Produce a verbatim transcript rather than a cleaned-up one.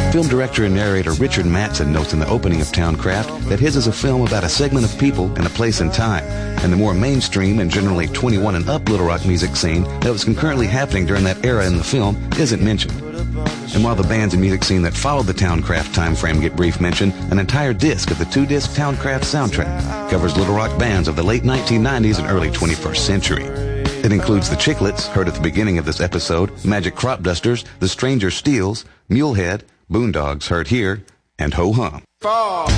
Film director and narrator Richard Mattson notes in the opening of Towncraft that his is a film about a segment of people in a place and time, and the more mainstream and generally twenty-one and up Little Rock music scene that was concurrently happening during that era in the film isn't mentioned. And while the bands and music scene that followed the Towncraft time frame get brief mention, an entire disc of the two-disc Towncraft soundtrack covers Little Rock bands of the late nineteen nineties and early twenty-first century. It includes the Chiclets, heard at the beginning of this episode, Magic Crop Dusters, The Stranger Steels, Mulehead, Boondogs, heard here, and Ho Hum. Fall.